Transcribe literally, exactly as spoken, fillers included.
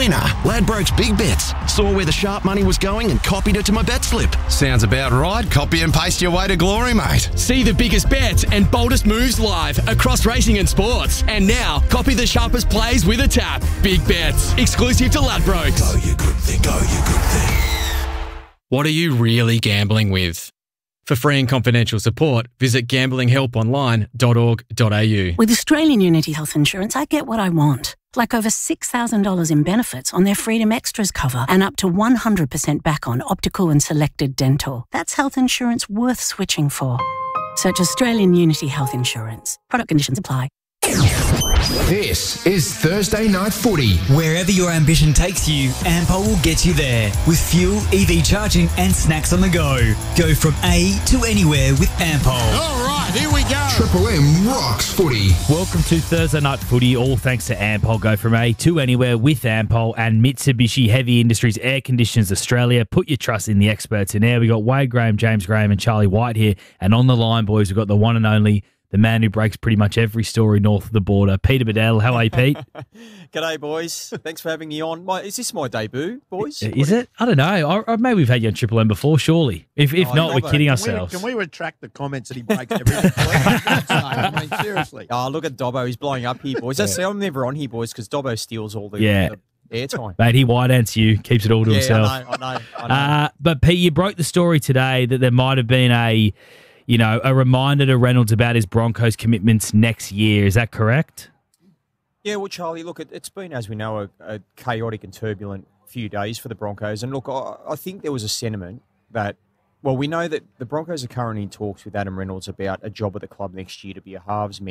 Winner. Ladbrokes Big Bets. Saw where the sharp money was going and copied it to my bet slip. Sounds about right. Copy and paste your way to glory, mate. See the biggest bets and boldest moves live across racing and sports. And now, copy the sharpest plays with a tap. Big Bets. Exclusive to Ladbrokes. Go you good thing, go you good thing. What are you really gambling with? For free and confidential support, visit gambling help online dot org dot a u. With Australian Unity Health Insurance, I get what I want. Like over six thousand dollars in benefits on their Freedom Extras cover and up to one hundred percent back on optical and selected dental. That's health insurance worth switching for. Search Australian Unity Health Insurance. Product conditions apply. This is Thursday Night Footy. Wherever your ambition takes you, Ampol will get you there. With fuel, E V charging and snacks on the go. Go from A to anywhere with Ampol. All right, here we go. Triple M rocks footy. Welcome to Thursday Night Footy, all thanks to Ampol. Go from A to anywhere with Ampol and Mitsubishi Heavy Industries Air Conditioners Australia. Put your trust in the experts in air. We got Wade Graham, James Graham and Charlie White here. And on the line, boys, we've got the one and only, the man who breaks pretty much every story north of the border, Peter Bedell. How are you, Pete? G'day, boys. Thanks for having me on. My, is this my debut, boys? Is it? I don't know. I, I, maybe we've had you on Triple M before, surely. If if Oh, not, no, we're but kidding can ourselves. Can we retract the comments that he breaks every week? I mean, seriously. Oh, look at Dobbo. He's blowing up here, boys. That's, I'm never on here, boys, because Dobbo steals all the, Yeah. the airtime. Mate, he white ants you, keeps it all to Yeah, himself. I know, I know, I know. Uh, but Pete, you broke the story today that there might have been a, you know, a reminder to Reynolds about his Broncos commitments next year. Is that correct? Yeah, well, Charlie, look, it, it's been, as we know, a, a chaotic and turbulent few days for the Broncos. And look, I, I think there was a sentiment that, well, we know that the Broncos are currently in talks with Adam Reynolds about a job at the club next year to be a halves